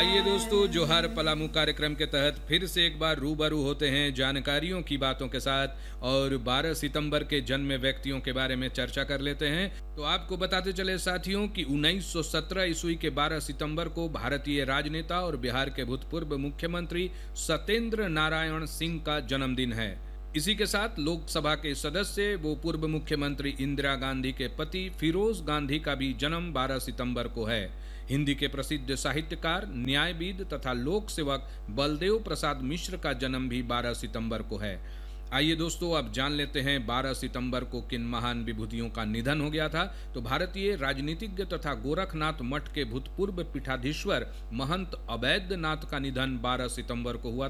आइए दोस्तों, जोहार पलामू कार्यक्रम के तहत फिर से एक बार रूबरू होते हैं जानकारियों की बातों के साथ और 12 सितंबर के जन्मे व्यक्तियों के बारे में चर्चा कर लेते हैं। तो आपको बताते चले साथियों कि 1917 ईस्वी के 12 सितंबर को भारतीय राजनेता और बिहार के भूतपूर्व मुख्यमंत्री सत्येंद्र नारायण सिंह का जन्मदिन है। इसी के साथ लोकसभा के सदस्य वो पूर्व मुख्यमंत्री इंदिरा गांधी के पति फिरोज गांधी का भी जन्म 12 सितंबर को है। हिंदी के प्रसिद्ध साहित्यकार, न्यायविद तथा लोक सेवक बलदेव प्रसाद मिश्र का जन्म भी 12 सितंबर को है। आइए दोस्तों, अब जान लेते हैं 12 सितंबर को किन महान विभूतियों का निधन हो गया था। तो भारतीय राजनीतिज्ञ तथा गोरखनाथ मठ के भूतपूर्व पीठाधीश्वर महंत अवैधनाथ का निधन 12 सितंबर को हुआ